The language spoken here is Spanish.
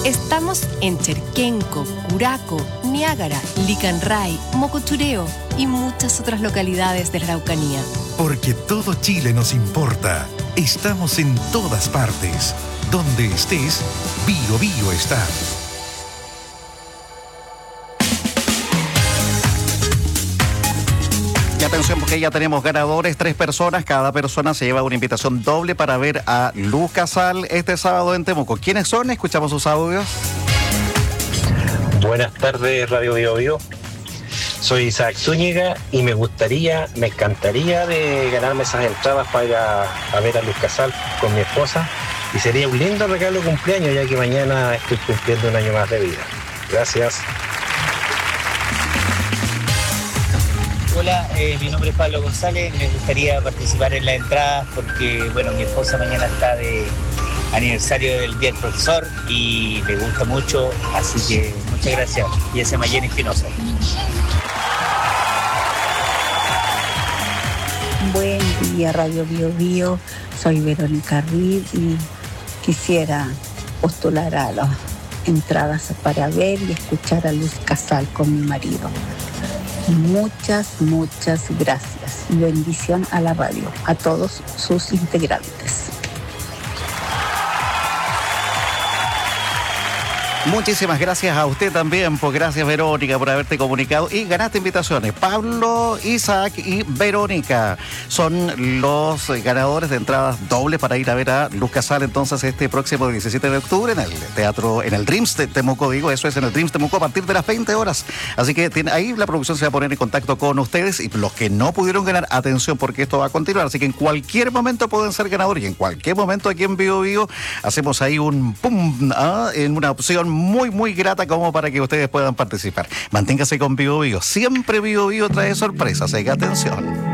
Estamos en Cherquenco, Curaco, Niágara, Licanray, Mocochureo y muchas otras localidades de la Araucanía. Porque todo Chile nos importa. Estamos en todas partes. Donde estés, Bio Bio está. Y atención porque ya tenemos ganadores, 3 personas, cada persona se lleva una invitación doble para ver a Luz Casal este sábado en Temuco. ¿Quiénes son? Escuchamos sus audios. Buenas tardes, Radio Bio Bio. Soy Isaac Zúñiga y me encantaría de ganarme esas entradas para ir a ver a Luz Casal con mi esposa. Y sería un lindo regalo de cumpleaños, ya que mañana estoy cumpliendo un año más de vida. Gracias. Hola, mi nombre es Pablo González, me gustaría participar en la entrada porque, bueno, mi esposa mañana está de aniversario del Día del Profesor y le gusta mucho, así que muchas gracias. Y ese Mayén Espinosa. Buen día, Radio Bio Bio, soy Verónica Ruiz y quisiera postular a las entradas para ver y escuchar a Luz Casal con mi marido. Muchas gracias y bendición a la radio, a todos sus integrantes. Muchísimas gracias a usted también, pues gracias Verónica por haberte comunicado y ganaste invitaciones. Pablo, Isaac y Verónica son los ganadores de entradas dobles para ir a ver a Luz Casal entonces este próximo 17 de octubre en el teatro, en el Dreams de Temuco, eso es en el Dreams Temuco a partir de las 20 horas. Así que ahí la producción se va a poner en contacto con ustedes y los que no pudieron ganar, atención porque esto va a continuar, así que en cualquier momento pueden ser ganadores y en cualquier momento aquí en Bio Bio hacemos ahí un pum, en una opción muy grata como para que ustedes puedan participar. Manténgase con Bio Bio. Siempre Bio Bio trae sorpresas. Atención.